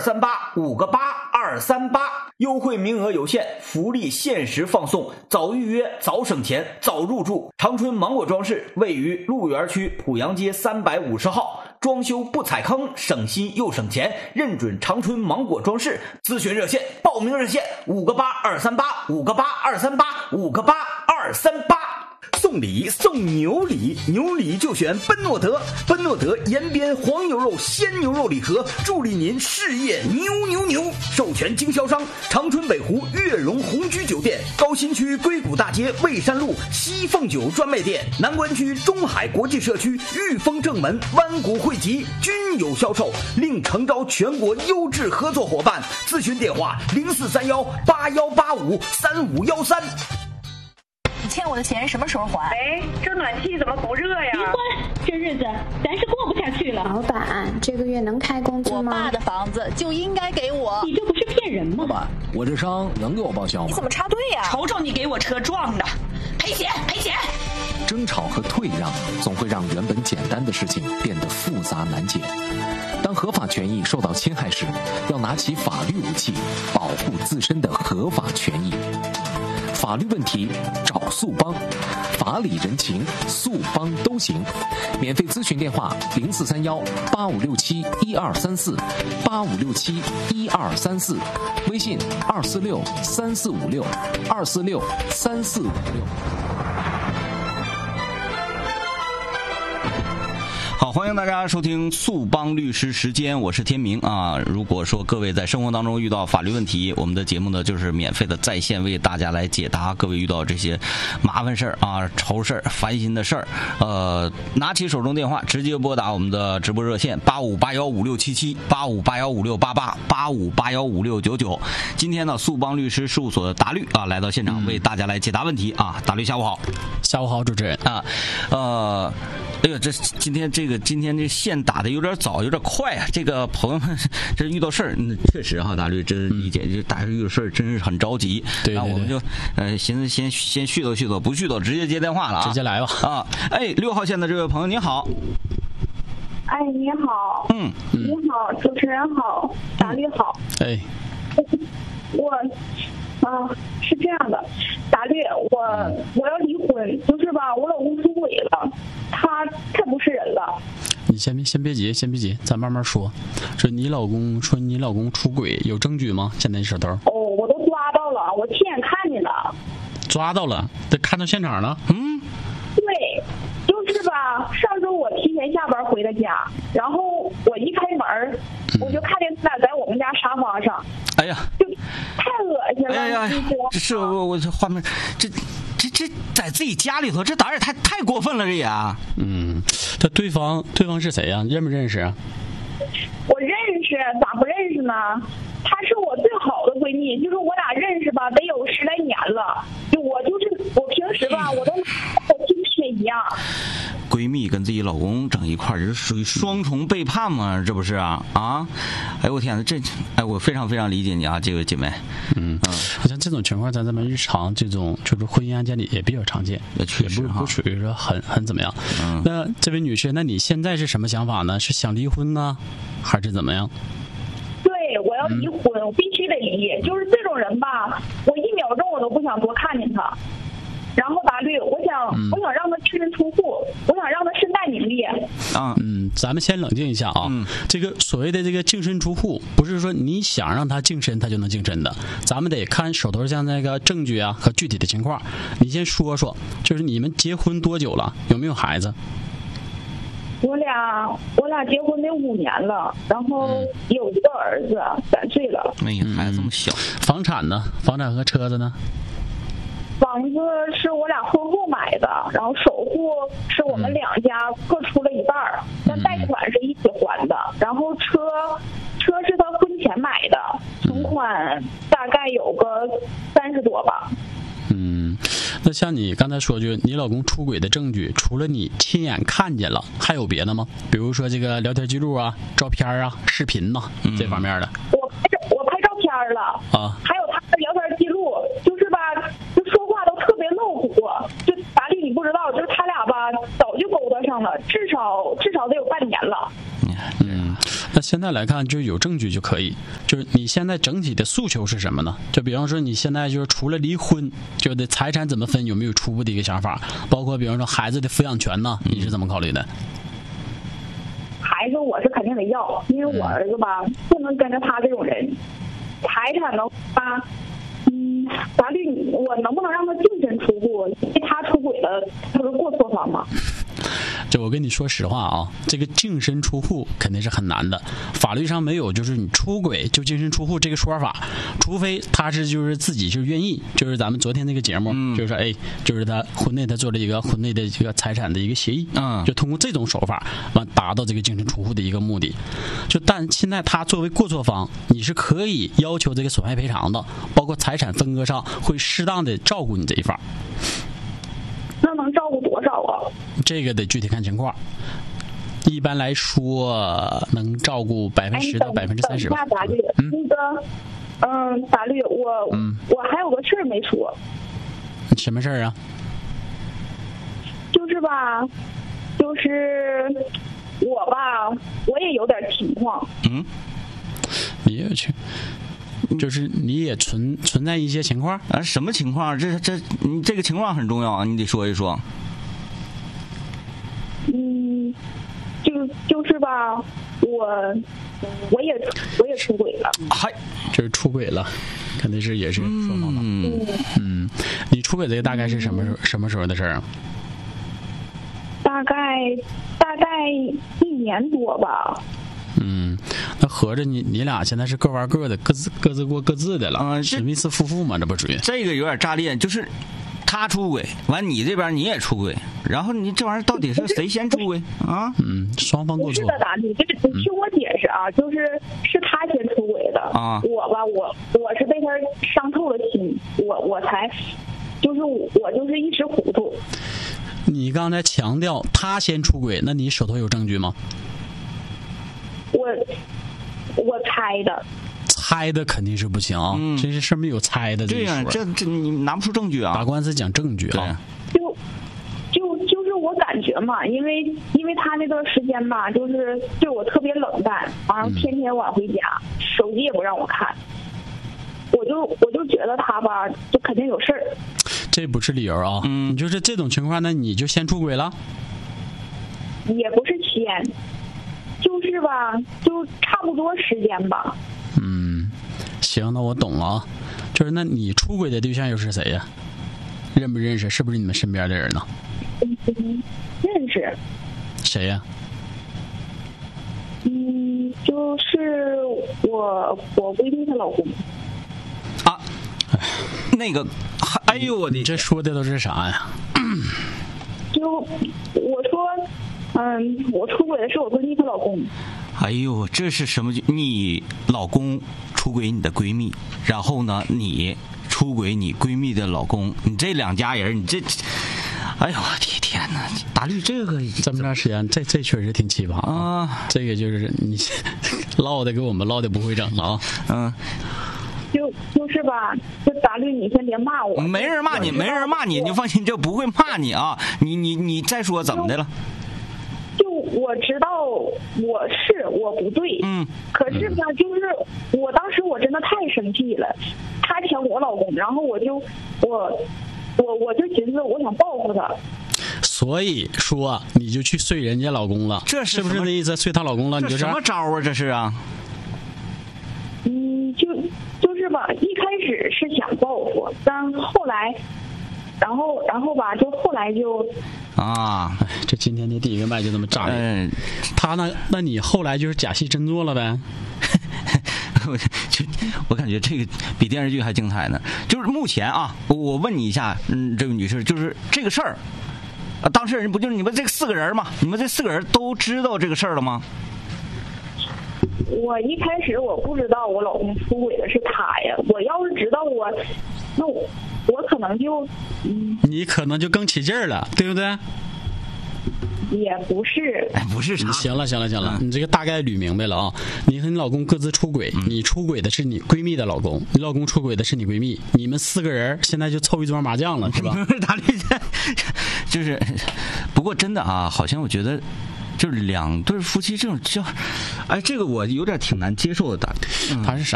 238，5个8 238，优惠名额有限，福利限时放送，早预约早省钱早入住。长春芒果装饰位于鹿园区濮阳街350号，装修不踩坑，省心又省钱，认准长春芒果装饰。咨询热线报名热线5个8 238，5个8 238，5个8 238。送礼送牛礼，牛礼就选奔诺德，奔诺德延边黄牛肉鲜牛肉礼盒，助力您事业牛。授权经销商长春北湖悦榕红居酒店，高新区硅谷大街蔚山路西凤酒专卖店，南关区中海国际社区裕丰正门湾谷汇集均有销售，另诚招全国优质合作伙伴。咨询电话043181853513。 你欠我的钱什么时候还？ 哎，这暖气怎么不热呀？ 离婚，这日子咱是过不下去了。 老板，这个月能开工资吗？ 我爸的房子就应该给我。 你这不是骗人吗？ 老板，我这伤能给我报销吗？ 你怎么插队呀？ 瞅瞅你给我车撞的，赔钱！ 争吵和退让总会让原本简单的事情变得复杂难解。当合法权益受到侵害时，要拿起法律武器，保护自身的合法权益。法律问题找速帮，法理人情速帮都行。免费咨询电话043185671234，85671234，微信2463456，2463456。 好，欢迎大家收听速帮律师时间，我是天明啊。如果说各位在生活当中遇到法律问题，我们的节目呢就是免费的在线为大家来解答各位遇到这些麻烦事儿啊、愁事儿、烦心的事儿。拿起手中电话直接拨打我们的直播热线85815677，85815688，85815699。今天呢，速帮律师事务所的达律啊来到现场为大家来解答问题啊。达律下午好。 下午好，主持人啊。哎呦，今天这线打的有点早，有点快啊！这个朋友们这遇到事儿，确实哈，大律真理解，就大家遇到事儿真是很着急。 对， 那我们就寻思先絮叨，不絮叨直接接电话了啊！ 直接来吧啊！哎，6号线的这位朋友您好。 哎，你好。你好，主持人好，达律好。 哎， 是这样的，达律，我要离婚，就是吧，我老公出轨了，他太不是人了。 你先别急，咱慢慢说。说你老公出轨，有证据吗？现在你手头？ 哦，我都抓到了，我亲眼看见了。 抓到了，得看到现场了。 对，就是吧，上周我提前下班回的家，然后我一开门，我就看见他俩在我们家沙发上。 哎呀， 就太恶心了！ 哎呀，这是我这画面，这在自己家里头，这胆儿也太过分了，这也。 这对方是谁呀？认不认识啊？ 我认识，咋不认识呢？她是我最好的闺蜜，就是我俩认识吧，得有10来年了。我平时吧，我都跟亲血一样。 闺蜜跟自己老公整一块儿，这是属于双重背叛吗？这不是啊？哎我天哪，我非常非常理解你啊，这位姐妹。 好像这种情况在咱们日常这种就是婚姻案件里也比较常见，也不属于说很怎么样。那这位女士，那你现在是什么想法呢？是想离婚呢，还是怎么样？ 对，我要离婚，我必须得离。就是这种人吧，我1秒钟我都不想多看见他。然后达律，我想让他净身出户，我想让他身败名裂。 咱们先冷静一下啊。这个所谓的这个净身出户，不是说你想让他净身他就能净身的，咱们得看手头像那个证据啊和具体的情况。你先说说，就是你们结婚多久了？有没有孩子？ 我俩结婚得5年了，然后有一个儿子3岁了。 哎呀，孩子这么小。 房产呢？房产和车子呢？ 房子是我俩婚后买的，然后首付是我们2家各出了一半，但贷款是一起还的。然后车是他婚前买的，存款大概有个30多吧。 那像你刚才说，就是你老公出轨的证据，除了你亲眼看见了，还有别的吗？比如说这个聊天记录啊、照片啊、视频呐，这方面的。 我拍照片了啊，还有他的聊天记录，就是吧，就说话都特别露骨。就达律你不知道，就是他俩吧，早就勾搭上了，至少得有半年了。 那现在来看，就有证据就可以。就是你现在整体的诉求是什么呢？就比方说你现在就是除了离婚，就得财产怎么分，有没有初步的一个想法？包括比方说孩子的抚养权呢，你是怎么考虑的？ 孩子我是肯定得要，因为我儿子吧不能跟着他这种人。财产的话，法律我能不能让他净身出户？因为他出轨了，他是过错方嘛。 这我跟你说实话啊，这个净身出户肯定是很难的，法律上没有就是你出轨就净身出户这个说法，除非他是就是自己就愿意，就是咱们昨天那个节目，就是说就是他婚内他做了一个婚内的这个财产的一个协议，就通过这种手法完达到这个净身出户的一个目的。就但现在他作为过错方，你是可以要求这个损害赔偿的，包括财产分割上会适当的照顾你这一方。 那能照顾多少啊？ 这个得具体看情况。一般来说，能照顾10%到30%吧。 法律，法律，我还有个事儿没说。 什么事儿啊？ 就是吧，就是我吧，我也有点情况。 你也去。就是你也存在一些情况啊？什么情况？这个情况很重要啊，你得说一说。 就是吧，我也出轨了。 嗨，就是出轨了，肯定是也是双方的。你出轨这个大概是什么时候的事儿啊？ 大概1年多吧。 那合着你俩现在是各玩各的，各自过各自的了。史密斯夫妇嘛，这不属于。 这个有点炸裂，就是他出轨，完你这边你也出轨，然后你这玩意儿到底是谁先出轨啊？ 双方过错。 不是的，你听我解释啊，是他先出轨的啊。我吧，我是被他伤透了心，我才就是我就是一时糊涂。 你刚才强调他先出轨，那你手头有证据吗？ 我猜的肯定是不行啊！这是上面有猜的。 对呀，这你拿不出证据啊！ 打官司讲证据啊！ 就是我感觉嘛，因为他那段时间吧，就是对我特别冷淡，然后天天晚回家，手机也不让我看，我就觉得他吧，就肯定有事儿。 这不是理由啊！你就是这种情况，那你就先出轨了？ 也不是先。就是吧，就差不多时间吧。 行，那我懂了啊。就是那你出轨的对象又是谁呀？认不认识？是不是你们身边的人呢？ 认识。 谁呀？ 就是我闺蜜她老公。 啊，那个，哎呦我的， 这说的都是啥呀？ 就我说。我出轨的是我闺蜜她老公。 哎呦，这是什么？你老公出轨你的闺蜜，然后呢，你出轨你闺蜜的老公，你这两家人，你这，哎呦我的天哪！大绿这个这么长时间，这确实挺奇葩啊！这个就是你唠的给我们唠的不会整了啊。 就是吧，就大绿，你先别骂我。 没人骂你，没人骂你，你放心，这不会骂你啊！你再说怎么的了？ 就我知道我不对，可是吧，就是我当时我真的太生气了，他抢我老公，然后我就寻思我想报复他， 所以说你就去睡人家老公了， 这是不是那意思？睡他老公了，你就是什么招啊？这是啊？ 就是吧，一开始是想报复，但后来。然后吧，就后来就这今天的第一个麦就这么炸裂。他呢？那你后来就是假戏真做了呗？ 我感觉这个比电视剧还精彩呢。就是目前啊，我问你一下，这位女士，就是这个事儿，当事人不就是你们这4个人吗？你们这4个人都知道这个事儿了吗？ 我一开始我不知道我老公出轨的是他呀，我要是知道那我可能就你可能就更起劲儿了，对不对？ 也不是， 不是啥。 行了，你这个大概捋明白了啊。你和你老公各自出轨，你出轨的是你闺蜜的老公，你老公出轨的是你闺蜜，你们4个人现在就凑一桌麻将了，是吧？ 就是，不过真的啊，好像我觉得就是两对夫妻这种叫，哎，这个我有点挺难接受的。 他是啥